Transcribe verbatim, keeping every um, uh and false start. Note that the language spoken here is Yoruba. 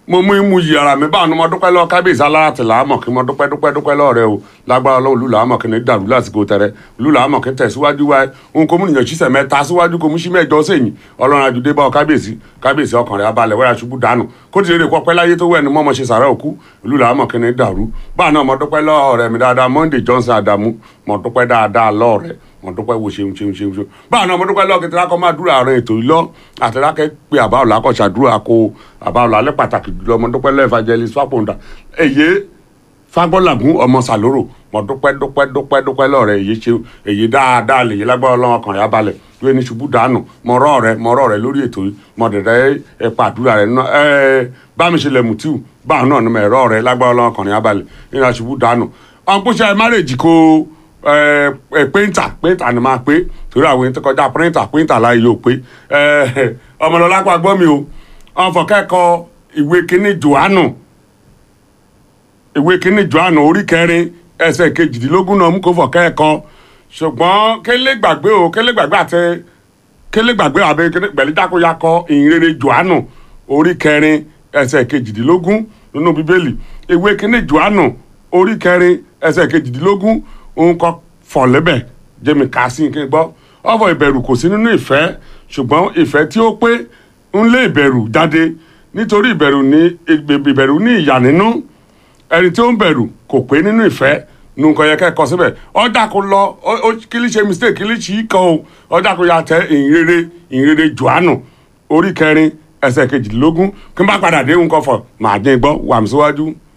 mo mú imú yìí ara mi báwọn mo dúpẹ́ lọ́wọ́ kábíyèsí aláràtì làámọ̀ kí mo dúpẹ́ dúpẹ́ dúpẹ́ lọ́wọ́ rẹ o lágbára Ọlọ́run olú làámọ̀ kí ni dàrú lásìkò tẹ̀rẹ̀ olú làámọ̀ kí tẹ̀síwájú wáyé òun kò mú nìyàn ṣiṣẹ́ mẹ́ta síwájú kò mú sí mẹ́jọ sẹ́yìn Ọlọ́run àjùdé bá ọ kábíyèsí kábíyèsí ọkàn rẹ̀ abalẹ̀ wẹ́rẹ́ aṣubú dànù kó ti rè kọ́ pẹ́ láyé tó wẹ̀ ni mọ́mọ́ ṣe sàrẹ́ òkú olú làámọ̀ kí ni dàrú báwọn náà mo dúpẹ́ lọ́wọ́ rẹ̀ mi dáadáa Monday Johnson Adamu mo dúpẹ́ dáadáa lọ́wọ́ rẹ̀ mo dúpẹ́ wo ṣeun ṣeun ṣeun ṣeun báwọn náà mo dúpẹ́ lọ́wọ́ kìtìlá kọ́ máa dúró àárín ètò yìí lọ àtẹ̀lákẹ́ pé àbáwọ̀lá kọ̀ ṣàdúrà kó àbáwọ̀lá alẹ́ pàtàkì jùlọ mo dúpẹ́ lọ́wọ́ evangelist Fápọ̀ǹdà èyí Fagbọ́làgún ọmọ Sàlórò mo dúpẹ́ dúpẹ́ dúpẹ́ dúpẹ́ lọ́wọ́ rẹ̀ èyí ṣe èyí dáadáa lèyí lágbára Ọlọ́run ọkàn rẹ̀ abalẹ̀ lóye ní ṣubú dànù mo rọ́ rẹ̀ mo rọ́ rẹ̀ lórí ètò yìí mo dẹ̀dẹ̀ ẹ pàdúrà rẹ̀ náà ẹ bá mi ṣe lẹ̀ mùtíù báwọn náà ni mo ẹ̀rọ rẹ̀ lágbára Ọlọ́run ọkàn rẹ̀ abalẹ̀ nínú ṣubú dànù ọ̀npọ̀ṣẹ́ márèjì kò pẹ́ńtà pẹ́ńtà ni máa pé torí àwọn ènìyàn tó kọjá pẹ́ńtà pẹ́ńtà láì yóò pé ọmọlọ́lá pa gbọ́ mi o ọ̀nfọ̀ kẹ́kọ̀ọ́ ìwé kínní Jòhánù ìwé kínní Jòhánù orí kẹrin ẹsẹ̀ kejìdínlógún náà mú kó fọ̀ kẹ́kọ̀ọ́ ṣùgbọ́n kélé gbàgbé o kélé gbàgbé àti kélé gbàgbé àbẹ pẹ̀lú jákòjákọ ìhìnrere Jòhánù orí kẹrin ẹsẹ̀ kejìdínlógún nínú bíbélì ìwé kínní Jòhánù orí kẹrin ẹsẹ̀ kejìdínlógún òun kọ fọ̀ lẹ́bẹ̀ jẹ́mi kà sí kí n gbọ́ ọ̀fọ̀ ìbẹ̀rù kò sí nínú ìfẹ́ ṣùgbọ́n ìfẹ́ tí ó pé ń lé ìbẹ̀rù jáde nítorí ìbẹ̀rù ní ìbẹ̀rù ní ìyà nínú ẹni tí ó ń bẹ̀rù kò pé nínú ìfẹ́ nǹkan yẹ kẹ́kọ̀ọ́ síbẹ̀ ọjà kò lọ kí lè ṣe mistake kí lè ṣì í kan o ọjà kò yà tẹ ìhìnrere ìhìnrere Jòhánù orí kẹrin ẹsẹ̀ kejìdínlógún kí n bá padà dé nǹkan fọ̀ màá dín gbọ́ wàmí síwájú.